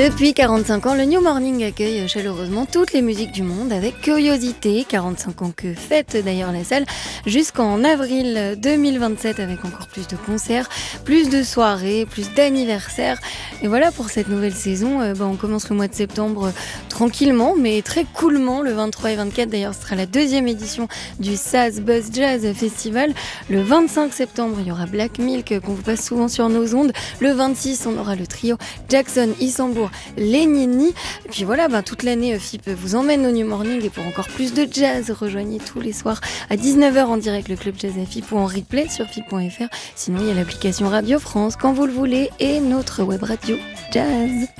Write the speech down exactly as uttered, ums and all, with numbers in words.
Depuis quarante-cinq ans, le New Morning accueille chaleureusement toutes les musiques du monde avec curiosité. quarante-cinq ans que fête d'ailleurs la salle jusqu'en avril deux mille vingt-sept avec encore plus de concerts, plus de soirées, plus d'anniversaires. Et voilà pour cette nouvelle saison, euh, bah, on commence le mois de septembre euh, tranquillement mais très coolement. Le vingt-trois et vingt-quatre d'ailleurs ce sera la deuxième édition du Saz Buzz Jazz Festival. Le vingt-cinq septembre il y aura Black Milk qu'on vous passe souvent sur nos ondes. Le vingt-six on aura le trio Jackson, Isambour, les Nini. Et puis voilà, ben, toute l'année, F I P vous emmène au New Morning. Et pour encore plus de jazz, rejoignez tous les soirs à dix-neuf heures en direct le Club Jazz F I P ou en replay sur F I P point F R. Sinon, il y a l'application Radio France quand vous le voulez et notre web radio Jazz.